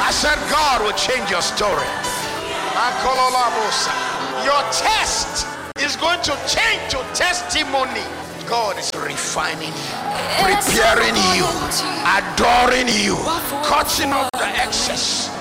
I said God will change your story. Your test is going to change to testimony. God is refining you, preparing you, adoring you, cutting off the excess,